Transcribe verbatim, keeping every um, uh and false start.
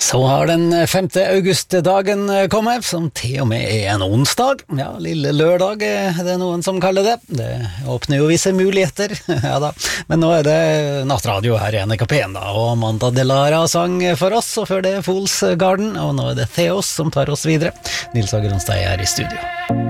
Så har den femte august-dagen kommet, som til og med er en onsdag. Ja, lille lørdag er det noen som kaller det. Det åpner jo visse muligheter, ja da. Men nå er det nattradio her i N R K P en da, og Amanda Delara sang for oss, og før det Fools Garden, og nå er det Theos som tar oss videre. Nils Ageronstad er i studio.